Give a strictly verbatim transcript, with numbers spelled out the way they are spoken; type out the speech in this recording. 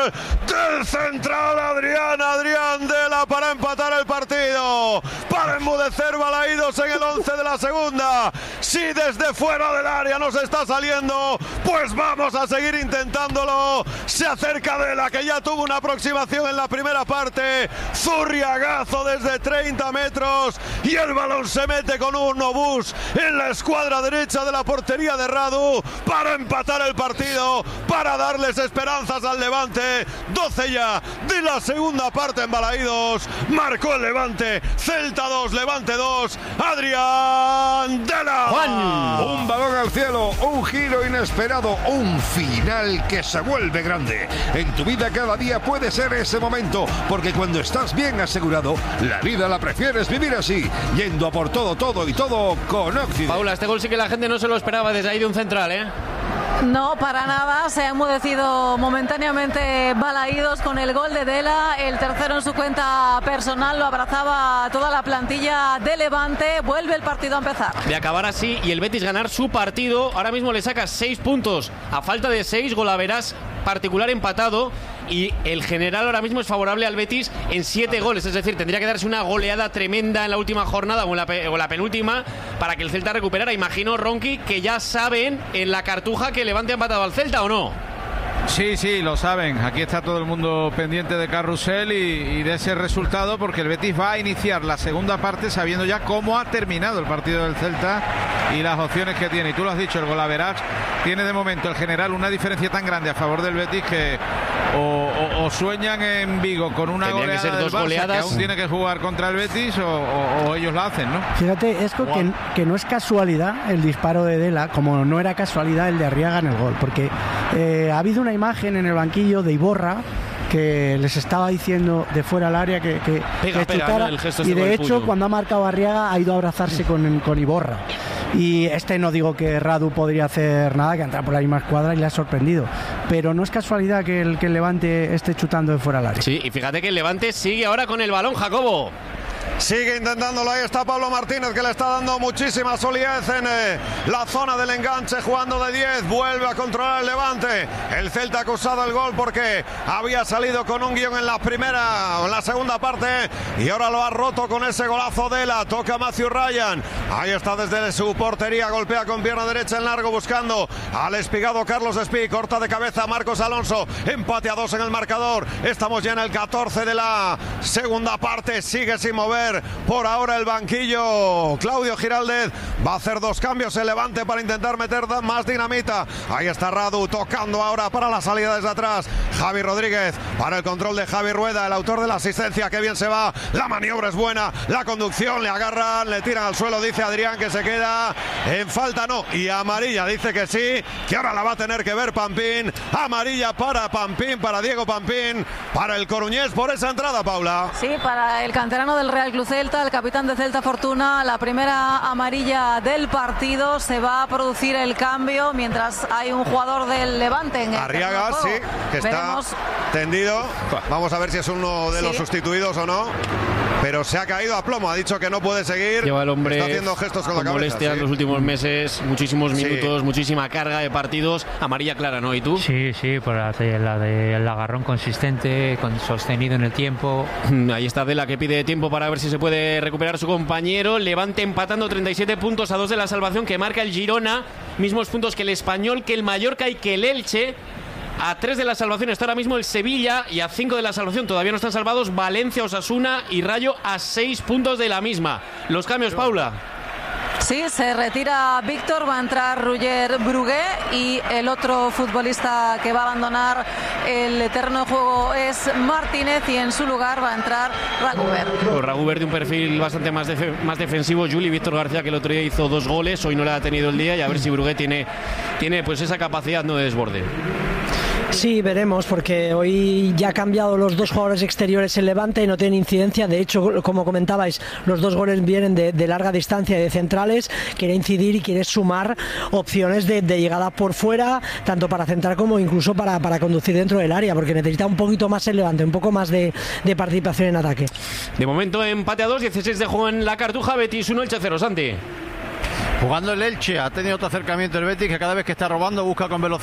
gol del central Adrián, Adrián Dela para empatar el partido, para enmudecer Balaídos en el once de la segunda. Si desde fuera del área nos está saliendo, pues vamos a seguir intentándolo. Se acerca Dela, que ya tuvo una aproximación en la primera parte. Zurriagazo desde treinta metros y el balón se mete con un obús en la escuadra derecha de la portería de Radu para empatar el partido, para darles esperanzas al Levante. doce ya de la segunda parte en Balaídos. Marcó el Levante. Celta dos, Levante dos. Adrián Dela. Juan. Un balón al cielo, un giro inesperado, un final que se vuelve grande. En tu vida cada día puede ser ese momento, porque cuando estás bien asegurado, la vida la prefieres vivir así, yendo a por todo, todo y todo con Occident. Paula, este gol sí que la gente no se lo esperaba desde ahí de un central, ¿eh? No, para nada, se ha enmudecido momentáneamente Balaídos con el gol de Dela, el tercero en su cuenta personal, lo abrazaba toda la plantilla de Levante, vuelve el partido a empezar. De acabar así y el Betis ganar su partido, ahora mismo le saca seis puntos, a falta de seis, golaveras particular empatado, y el general ahora mismo es favorable al Betis en siete goles, es decir, tendría que darse una goleada tremenda en la última jornada o en la, pe- o la penúltima para que el Celta recuperara. Imagino, Ronqui, que ya saben en la Cartuja que Levante ha empatado al Celta, ¿o no? Sí, sí, lo saben. Aquí está todo el mundo pendiente de Carrusel y, y de ese resultado, porque el Betis va a iniciar la segunda parte sabiendo ya cómo ha terminado el partido del Celta y las opciones que tiene. Y tú lo has dicho, el golaveras tiene de momento el general una diferencia tan grande a favor del Betis que o, o, o sueñan en Vigo con una Tendrían goleada que ser del dos Barça, goleadas. que aún tiene que jugar contra el Betis, o, o, o ellos la hacen, ¿no? Fíjate, es que, que no es casualidad el disparo de Dela, como no era casualidad el de Arriaga en el gol, porque eh, ha habido una imagen en el banquillo de Iborra que les estaba diciendo de fuera al área que, que, pega, que pega, chutara, ¿no? El gesto y este de con el hecho puño. cuando ha marcado Arriaga ha ido a abrazarse con, con Iborra. Y este no digo que Radu podría hacer nada, que ha entrado por la misma escuadra y le ha sorprendido, pero no es casualidad que el, que el Levante esté chutando de fuera al área. Sí, y fíjate que el Levante sigue ahora con el balón, Jacobo. Sigue intentándolo, ahí está Pablo Martínez, que le está dando muchísima solidez en eh, la zona del enganche, jugando de diez, vuelve a controlar el Levante. El Celta ha acusado el gol porque había salido con un guión en la primera o en la segunda parte y ahora lo ha roto con ese golazo de la toca Matthew Ryan. Ahí está desde su portería, golpea con pierna derecha en largo buscando al espigado Carlos Espí, corta de cabeza Marcos Alonso, empate a dos en el marcador. Estamos ya en el catorce de la segunda parte, sigue sin mover por ahora el banquillo Claudio Giraldez. Va a hacer dos cambios el Levante para intentar meter más dinamita. Ahí está Radu tocando ahora para la salida desde atrás. Javi Rodríguez para el control de Javi Rueda, el autor de la asistencia. Que bien se va, la maniobra es buena, la conducción, le agarran, le tiran al suelo, dice Adrián que se queda en falta, no, y amarilla dice que sí, que ahora la va a tener que ver Pampín. Amarilla para Pampín, para Diego Pampín, para el coruñés por esa entrada, Paula. Sí, para el canterano del Real Club Celta, el capitán de Celta Fortuna, la primera amarilla del partido. Se va a producir el cambio mientras hay un jugador del Levante en el Arriaga, sí, que está Veremos. tendido. Vamos a ver si es uno de Sí. los sustituidos o no. Pero se ha caído a plomo, ha dicho que no puede seguir. Lleva el hombre está haciendo gestos con la cabeza. molestias sí. los últimos meses, muchísimos Sí. minutos, muchísima carga de partidos. Amarilla clara, ¿no? ¿Y tú? Sí, sí, por la de, la de el agarrón consistente, con, sostenido en el tiempo. Ahí está Dela, que pide tiempo para ver si se puede recuperar su compañero. Levante empatando treinta y siete puntos a dos de la salvación, que marca el Girona. Mismos puntos que el Español, que el Mallorca y que el Elche. A tres de la salvación está ahora mismo el Sevilla, y a cinco de la salvación todavía no están salvados Valencia, Osasuna y Rayo, a seis puntos de la misma. Los cambios, Paula. Sí, se retira Víctor, va a entrar Roger Brugué y el otro futbolista que va a abandonar el eterno de juego es Martínez, y en su lugar va a entrar Raguber. Pues Raguber, de un perfil bastante más, def- más defensivo. Juli, Víctor García, que el otro día hizo dos goles, hoy no le ha tenido el día, y a ver si Brugué tiene, tiene pues esa capacidad, no de desborde. Sí, veremos, porque hoy ya ha cambiado los dos jugadores exteriores en Levante y no tienen incidencia. De hecho, como comentabais, los dos goles vienen de, de larga distancia y de centrales. Quiere incidir y quiere sumar opciones de, de llegada por fuera, tanto para centrar como incluso para, para conducir dentro del área, porque necesita un poquito más el Levante, un poco más de, de participación en ataque. De momento empate a dos, dieciséis de juego en la Cartuja. Betis uno, Elche cero, Santi. Jugando el Elche, ha tenido otro acercamiento el Betis, que cada vez que está robando busca con velocidad